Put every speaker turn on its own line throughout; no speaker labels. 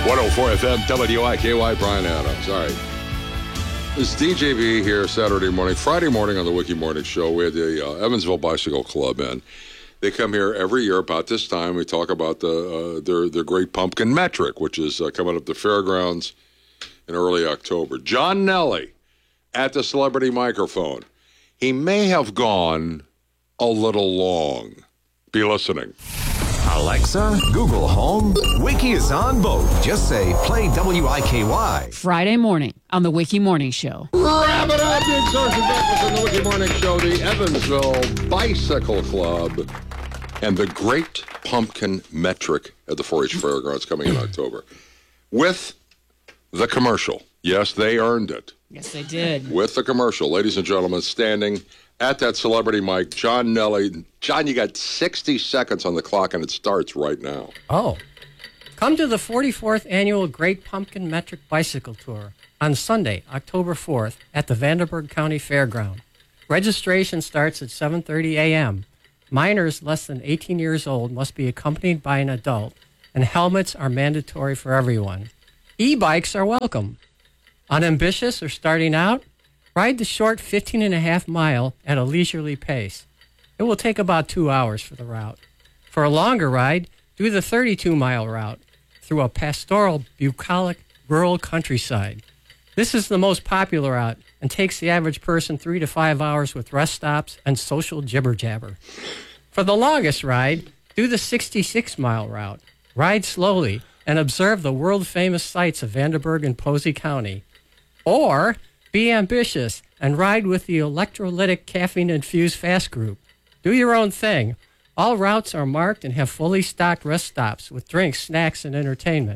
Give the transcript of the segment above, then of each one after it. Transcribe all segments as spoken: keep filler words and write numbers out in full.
one oh four F M, W I K Y, Brian Adams. All right. It's D J B here Saturday morning. Friday morning on the Wiki Morning Show, we had the uh, Evansville Bicycle Club in. They come here every year about this time. We talk about the uh, their, their Great Pumpkin Metric, which is uh, coming up the fairgrounds in early October. John Nelly at the celebrity microphone. He may have gone a little long. Be listening.
Alexa, Google Home, Wiki is on both. Just say, play W I K Y.
Friday morning on the Wiki Morning Show.
Wrap it up, big social breakfast on the Wiki Morning Show. The Evansville Bicycle Club and the Great Pumpkin Metric at the four H Fairgrounds coming in October. With the commercial. Yes, they earned it.
Yes, they did.
With the commercial. Ladies and gentlemen, standing at that celebrity mic, John Nelly. John, you got sixty seconds on the clock, and it starts right now.
Oh. Come to the forty-fourth Annual Great Pumpkin Metric Bicycle Tour on Sunday, October fourth, at the Vanderburgh County Fairground. Registration starts at seven thirty a.m. Minors less than eighteen years old must be accompanied by an adult, and helmets are mandatory for everyone. E-bikes are welcome. Unambitious or starting out? Ride the short fifteen and a half mile at a leisurely pace. It will take about two hours for the route. For a longer ride, do the thirty-two mile route through a pastoral, bucolic, rural countryside. This is the most popular route and takes the average person three to five hours with rest stops and social jibber-jabber. For the longest ride, do the sixty-six mile route. Ride slowly and observe the world-famous sights of Vanderburgh and Posey County. Or be ambitious and ride with the electrolytic caffeine-infused fast group. Do your own thing. All routes are marked and have fully stocked rest stops with drinks, snacks, and entertainment.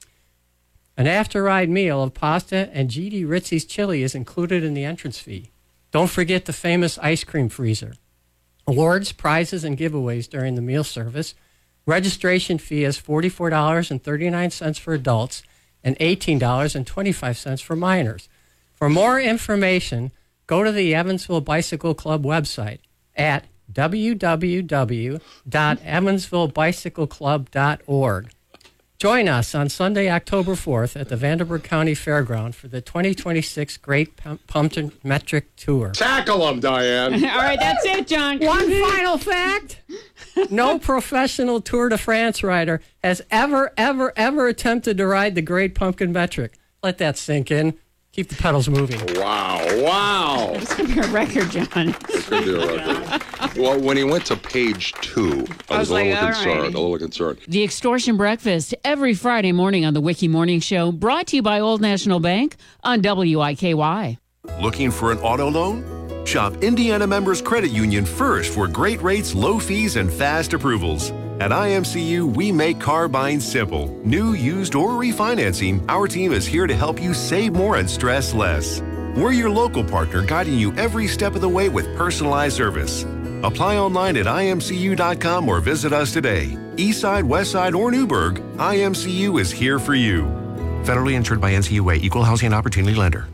An after-ride meal of pasta and G D Ritzy's chili is included in the entrance fee. Don't forget the famous ice cream freezer. Awards, prizes, and giveaways during the meal service. Registration fee is forty-four dollars and thirty-nine cents for adults and eighteen dollars and twenty-five cents for minors. For more information, go to the Evansville Bicycle Club website at w w w dot evansville bicycle club dot org. Join us on Sunday, October fourth at the Vanderburgh County Fairground for the twenty twenty-six Great Pumpkin Metric Tour.
Tackle him, Diane.
All right, that's it, John.
One final fact. No professional Tour de France rider has ever, ever, ever attempted to ride the Great Pumpkin Metric. Let that sink in. Keep the pedals moving.
Wow, wow.
It's going to be a record, John.
It's going to be a record. Well, when he went to page two, I,
I
was,
was
a
like,
little
all
concerned,
right.
a little concerned.
The Extortion Breakfast every Friday morning on the Wiki Morning Show, brought to you by Old National Bank on W I K Y.
Looking for an auto loan? Shop Indiana Members Credit Union first for great rates, low fees, and fast approvals. At I M C U, we make car buying simple. New, used, or refinancing, our team is here to help you save more and stress less. We're your local partner, guiding you every step of the way with personalized service. Apply online at I M C U dot com or visit us today. Eastside, Westside, or Newburgh, I M C U is here for you. Federally insured by N C U A, Equal Housing Opportunity Lender.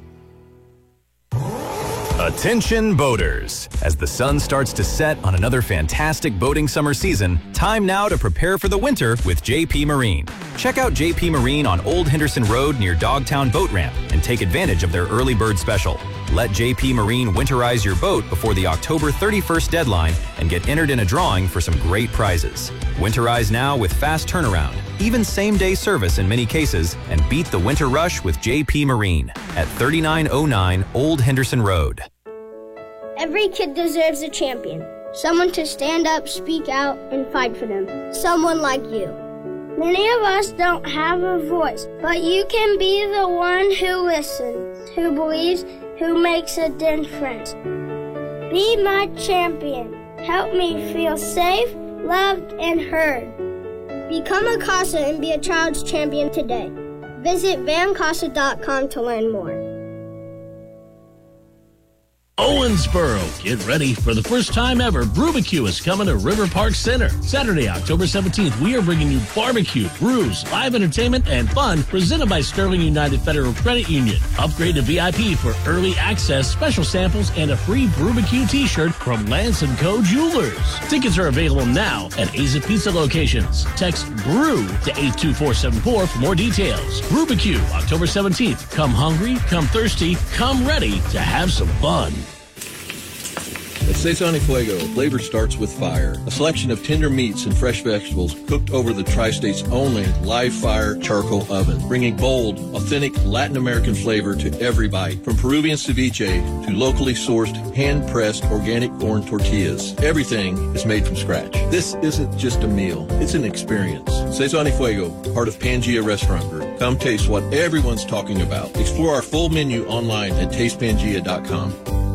Attention boaters. As the sun starts to set on another fantastic boating summer season, time now to prepare for the winter with J P Marine. Check out J P Marine on Old Henderson Road near Dogtown Boat Ramp and take advantage of their early bird special. Let J P Marine winterize your boat before the October thirty-first deadline and get entered in a drawing for some great prizes. Winterize now with fast turnaround, even same-day service in many cases, and beat the winter rush with J P Marine at thirty-nine oh nine Old Henderson Road.
Every kid deserves a champion. Someone to stand up, speak out, and fight for them. Someone like you. Many of us don't have a voice, but you can be the one who listens, who believes, who makes a difference. Be my champion. Help me feel safe, loved, and heard. Become a CASA and be a child's champion today. Visit van casa dot com to learn more.
Owensboro. Get ready for the first time ever. Brubacue is coming to River Park Center. Saturday, October seventeenth, we are bringing you barbecue, brews, live entertainment, and fun presented by Sterling United Federal Credit Union. Upgrade to V I P for early access, special samples, and a free Brubacue t-shirt from Lance and Co. Jewelers. Tickets are available now at Aza Pizza locations. Text BREW to eight two four seven four for more details. Brubacue, October seventeenth. Come hungry, come thirsty, come ready to have some fun.
At Cezanne Fuego, flavor starts with fire. A selection of tender meats and fresh vegetables cooked over the Tri-State's only live fire charcoal oven, bringing bold, authentic Latin American flavor to every bite. From Peruvian ceviche to locally sourced, hand-pressed organic corn tortillas, everything is made from scratch. This isn't just a meal, it's an experience. Cezanne Fuego, part of Pangea Restaurant Group. Come taste what everyone's talking about. Explore our full menu online at taste pangea dot com.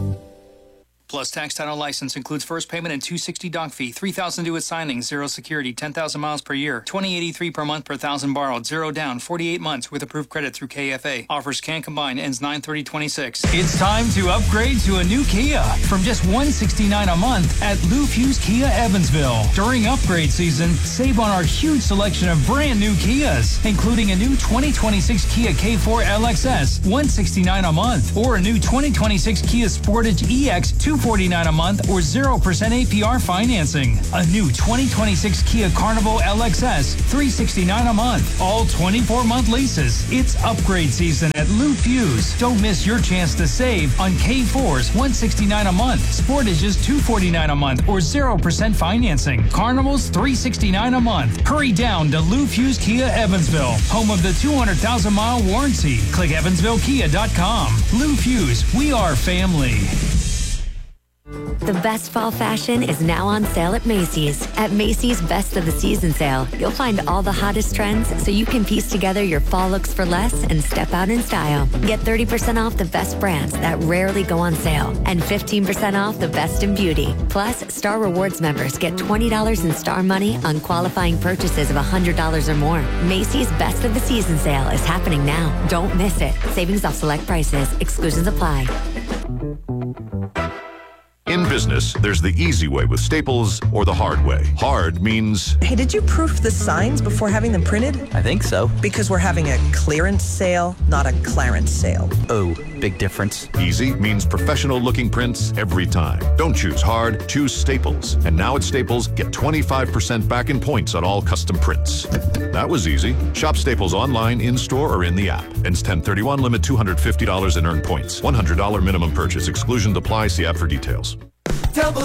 Plus tax title license includes first payment and two sixty doc fee, three thousand due at signing, zero security, ten thousand miles per year, twenty eighty-three per month per thousand borrowed, zero down, forty-eight months with approved credit through K F A. Offers can combine, ends nine thirty twenty-six.
It's time to upgrade to a new Kia from just one hundred sixty-nine dollars a month at Lou Fuse Kia Evansville. During upgrade season, save on our huge selection of brand new Kias, including a new twenty twenty-six Kia K four L X S, one hundred sixty-nine dollars a month, or a new twenty twenty-six Kia Sportage E X, two hundred forty-nine dollars a month, or zero percent A P R financing. A new twenty twenty-six Kia Carnival L X S, three hundred sixty-nine dollars a month, all twenty-four month leases. It's upgrade season at Lou Fuse. Don't miss your chance to save on K fours, one hundred sixty-nine dollars a month, Sportages, two hundred forty-nine dollars a month, or zero percent financing. Carnivals, three hundred sixty-nine dollars a month. Hurry down to Lou Fuse Kia Evansville, home of the two hundred thousand mile warranty. Click evansville kia dot com. Lou Fuse, we are family.
The best fall fashion is now on sale at Macy's. At Macy's Best of the Season sale, you'll find all the hottest trends so you can piece together your fall looks for less and step out in style. Get thirty percent off the best brands that rarely go on sale and fifteen percent off the best in beauty. Plus, Star Rewards members get twenty dollars in Star Money on qualifying purchases of one hundred dollars or more. Macy's Best of the Season sale is happening now. Don't miss it. Savings off select prices. Exclusions apply.
In business, there's the easy way with Staples or the hard way. Hard means...
Hey, did you proof the signs before having them printed?
I think so.
Because we're having a clearance sale, not a clarence sale.
Oh, big difference.
Easy means professional-looking prints every time. Don't choose hard, choose Staples. And now at Staples, get twenty-five percent back in points on all custom prints. That was easy. Shop Staples online, in-store, or in the app. Ends ten thirty-one, limit two hundred fifty dollars in earned points. one hundred dollars minimum purchase. Exclusions apply. See app for details.
Double